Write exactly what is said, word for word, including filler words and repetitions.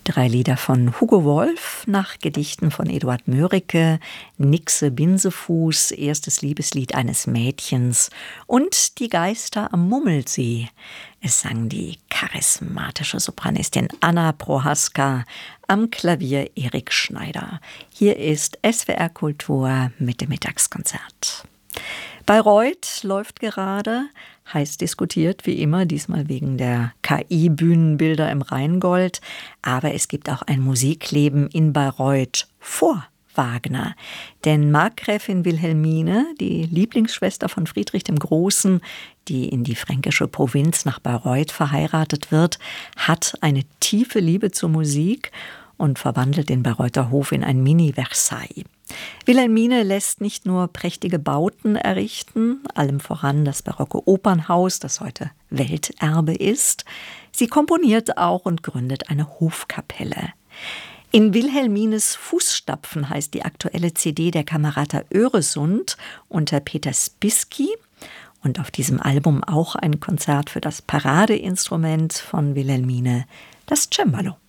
Drei Lieder von Hugo Wolf nach Gedichten von Eduard Mörike, Nixe Binsefuß, erstes Liebeslied eines Mädchens und Die Geister am Mummelsee. Es sang die charismatische Sopranistin Anna Prohaska, am Klavier Erik Schneider. Hier ist S W R Kultur mit dem Mittagskonzert. Bayreuth läuft gerade, heiß diskutiert wie immer, diesmal wegen der K I-Bühnenbilder im Rheingold. Aber es gibt auch ein Musikleben in Bayreuth vor Wagner. Denn Markgräfin Wilhelmine, die Lieblingsschwester von Friedrich dem Großen, die in die fränkische Provinz nach Bayreuth verheiratet wird, hat eine tiefe Liebe zur Musik und verwandelt den Bayreuther Hof in ein Mini-Versailles. Wilhelmine lässt nicht nur prächtige Bauten errichten, allem voran das barocke Opernhaus, das heute Welterbe ist. Sie komponiert auch und gründet eine Hofkapelle. In Wilhelmines Fußstapfen heißt die aktuelle C D der Kamerata Öresund unter Peter Spiski. Und auf diesem Album auch ein Konzert für das Paradeinstrument von Wilhelmine, das Cembalo.